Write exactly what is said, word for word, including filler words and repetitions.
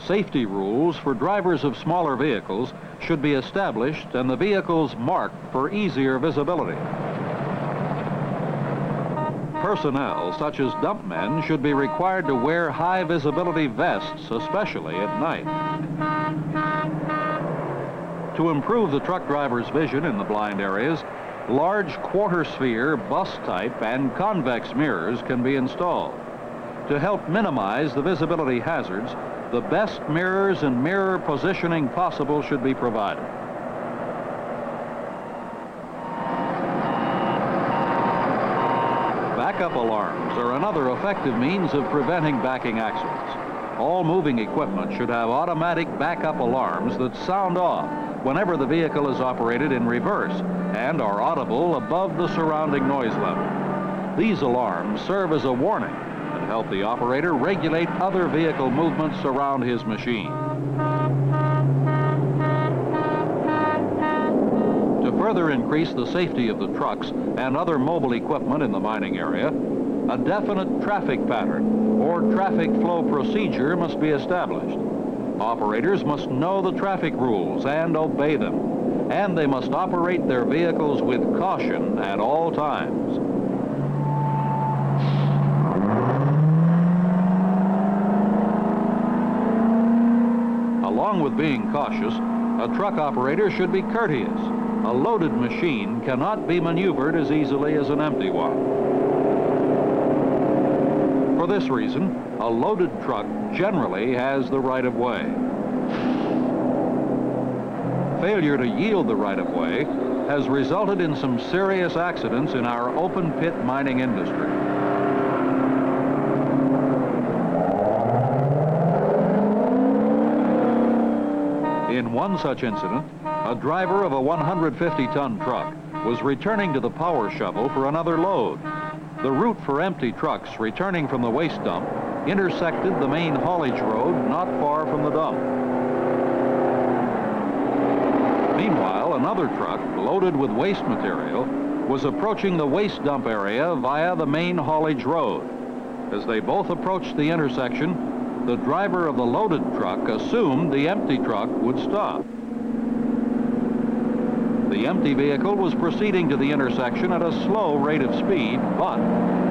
Safety rules for drivers of smaller vehicles should be established and the vehicles marked for easier visibility. Personnel, such as dump men, should be required to wear high visibility vests, especially at night. To improve the truck driver's vision in the blind areas, large quarter sphere, bus type, and convex mirrors can be installed. To help minimize the visibility hazards, the best mirrors and mirror positioning possible should be provided. Backup alarms are another effective means of preventing backing accidents. All moving equipment should have automatic backup alarms that sound off whenever the vehicle is operated in reverse and are audible above the surrounding noise level. These alarms serve as a warning and help the operator regulate other vehicle movements around his machine. To further increase the safety of the trucks and other mobile equipment in the mining area, a definite traffic pattern or traffic flow procedure must be established. Operators must know the traffic rules and obey them, and they must operate their vehicles with caution at all times. Along with being cautious, a truck operator should be courteous. A loaded machine cannot be maneuvered as easily as an empty one. For this reason, a loaded truck generally has the right-of-way. Failure to yield the right-of-way has resulted in some serious accidents in our open-pit mining industry. In one such incident, a driver of a one hundred fifty ton truck was returning to the power shovel for another load. The route for empty trucks returning from the waste dump intersected the main haulage road not far from the dump. Meanwhile, another truck loaded with waste material was approaching the waste dump area via the main haulage road. As they both approached the intersection, the driver of the loaded truck assumed the empty truck would stop. The empty vehicle was proceeding to the intersection at a slow rate of speed, but